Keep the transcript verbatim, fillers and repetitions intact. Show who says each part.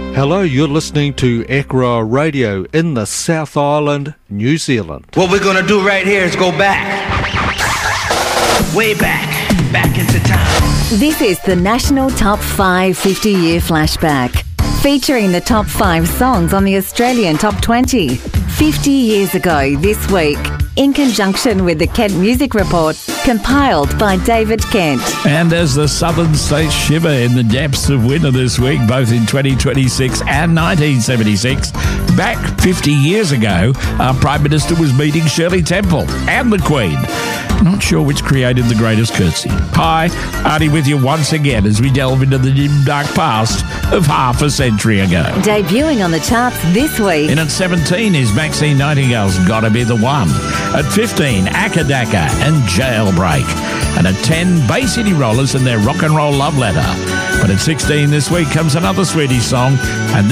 Speaker 1: Hello, you're listening to Akara Radio in the South Island, New Zealand.
Speaker 2: What we're gonna do right here is go back. Way back. Back into time.
Speaker 3: This is the National Top five fifty-year Flashback, featuring the top five songs on the Australian Top twenty. fifty years ago this week, in conjunction with the Kent Music Report, compiled by David Kent.
Speaker 4: And as the southern states shiver in the depths of winter this week, both in twenty twenty-six and nineteen seventy-six, back fifty years ago, our Prime Minister was meeting Shirley Temple and the Queen. Not sure which created the greatest curtsy. Hi, Artie with you once again as we delve into the dim dark past of half a century ago.
Speaker 3: Debuting on the charts this week.
Speaker 4: In at seventeen is Maxine Nightingale's Gotta Be the One. At fifteen, Akadaka and Jailbreak. And at ten, Bay City Rollers and their Rock and Roll Love Letter. But at sixteen this week comes another Swedish song, and